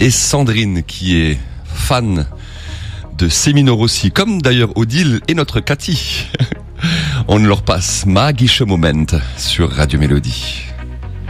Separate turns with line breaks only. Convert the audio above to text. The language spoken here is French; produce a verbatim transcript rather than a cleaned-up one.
et Sandrine qui est fan de Semino Rossi, comme d'ailleurs Odile et notre Cathy. On leur passe Magische Moment sur Radio Mélodie.